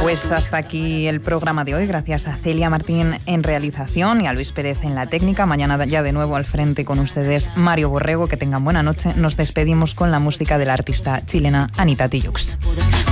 Pues hasta aquí el programa de hoy. Gracias a Celia Martín en realización y a Luis Pérez en la técnica. Mañana ya de nuevo al frente con ustedes Mario Borrego. Que tengan buena noche. Nos despedimos con la música de la artista chilena Anita Tijoux.